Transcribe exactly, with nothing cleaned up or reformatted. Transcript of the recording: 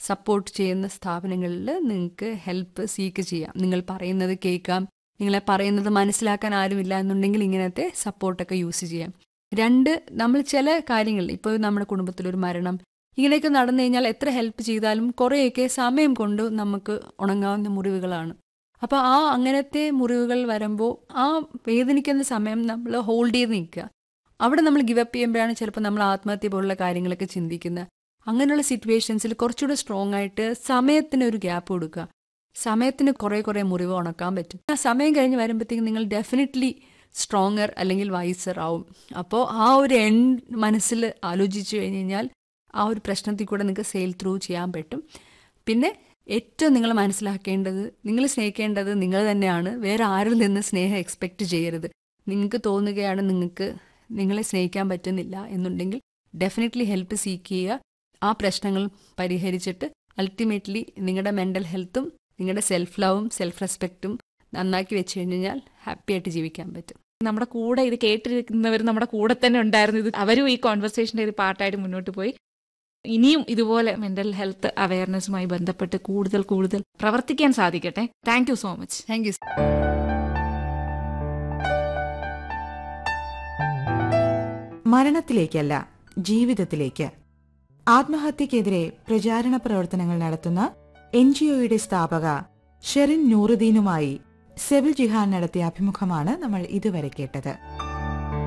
Support ചെയ്യുന്ന സ്ഥാപനങ്ങളിൽ നിങ്ങൾക്ക് ഹെൽപ്പ് സീക്ക് ചെയ്യാം. നിങ്ങൾ പറയുന്നത് കേൾക്കാം, നിങ്ങളെ പറയുന്നത് മനസ്സിലാക്കാൻ ആരുമില്ല എന്നുണ്ടെങ്കിൽ ഇങ്ങനത്തെ സപ്പോർട്ടൊക്കെ യൂസ് ചെയ്യാം. രണ്ട്, നമ്മൾ ചില കാര്യങ്ങൾ, ഇപ്പോൾ നമ്മുടെ കുടുംബത്തിലൊരു മരണം ഇങ്ങനെയൊക്കെ നടന്നു കഴിഞ്ഞാൽ എത്ര ഹെൽപ്പ് ചെയ്താലും കുറേയൊക്കെ സമയം കൊണ്ട് നമുക്ക് ഉണങ്ങാവുന്ന മുറിവുകളാണ്. അപ്പോൾ ആ അങ്ങനത്തെ മുറിവുകൾ വരുമ്പോൾ ആ വേദനിക്കുന്ന സമയം നമ്മൾ ഹോൾഡ് ചെയ്ത് നിൽക്കുക. അവിടെ നമ്മൾ ഗിവപ്പ് ചെയ്യുമ്പോഴാണ് ചിലപ്പോൾ നമ്മൾ ആത്മഹത്യ പോലുള്ള കാര്യങ്ങളൊക്കെ ചിന്തിക്കുന്നത്. അങ്ങനെയുള്ള സിറ്റുവേഷൻസിൽ കുറച്ചുകൂടെ സ്ട്രോങ് ആയിട്ട് സമയത്തിന് ഒരു ഗ്യാപ്പ് കൊടുക്കുക. സമയത്തിന് കുറേ കുറേ മുറിവ് ഉണക്കാൻ പറ്റും. ആ സമയം കഴിഞ്ഞ് വരുമ്പോഴത്തേക്കും നിങ്ങൾ ഡെഫിനറ്റ്ലി സ്ട്രോങ്ങർ അല്ലെങ്കിൽ വൈസർ ആവും. അപ്പോൾ ആ ഒരു എൻഡ് മനസ്സിൽ ആലോചിച്ചു കഴിഞ്ഞ് കഴിഞ്ഞാൽ ആ ഒരു പ്രശ്നത്തിൽ കൂടെ നിങ്ങൾക്ക് സെയിൽ ത്രൂ ചെയ്യാൻ പറ്റും. പിന്നെ ഏറ്റവും നിങ്ങൾ മനസ്സിലാക്കേണ്ടത്, നിങ്ങൾ സ്നേഹിക്കേണ്ടത് നിങ്ങൾ തന്നെയാണ്. വേറെ ആരിൽ നിന്ന് സ്നേഹം എക്സ്പെക്റ്റ് ചെയ്യരുത്. നിങ്ങൾക്ക് തോന്നുകയാണ് നിങ്ങൾക്ക് നിങ്ങളെ സ്നേഹിക്കാൻ പറ്റുന്നില്ല എന്നുണ്ടെങ്കിൽ ഡെഫിനറ്റ്ലി ഹെൽപ്പ് സീക്ക് ചെയ്യുക. ആ പ്രശ്നങ്ങൾ പരിഹരിച്ചിട്ട് അൾട്ടിമേറ്റ്ലി നിങ്ങളുടെ മെൻ്റൽ ഹെൽത്തും നിങ്ങളുടെ സെൽഫ് ലവും സെൽഫ് റെസ്പെക്റ്റും നന്നാക്കി വെച്ച് കഴിഞ്ഞാൽ ഹാപ്പി ആയിട്ട് ജീവിക്കാൻ പറ്റും. നമ്മുടെ കൂടെ ഇത് കേട്ടിരിക്കുന്നവർ നമ്മുടെ കൂടെ തന്നെ ഉണ്ടായിരുന്നു. ഇത് അവരും ഈ കോൺവെർസേഷൻ്റെ ഒരു പാർട്ടായിട്ട് മുന്നോട്ട് പോയി. ഇനിയും ഇതുപോലെ മെന്റൽ ഹെൽത്ത് അവയർനെസ്സുമായി ബന്ധപ്പെട്ട് കൂടുതൽ കൂടുതൽ പ്രവർത്തിക്കാൻ സാധിക്കട്ടെ. Thank you so much. Thank you. മരണത്തിലേക്കല്ല, ജീവിതത്തിലേക്ക്. ആത്മഹത്യക്കെതിരെ പ്രചാരണ പ്രവർത്തനങ്ങൾ നടത്തുന്ന എൻ ജി ഒയുടെ സ്ഥാപക ഷെറിൻ നൂറുദ്ദീനുമായി സെവിൽ ജിഹാൻ നടത്തിയ അഭിമുഖമാണ് നമ്മൾ ഇതുവരെ കേട്ടത്.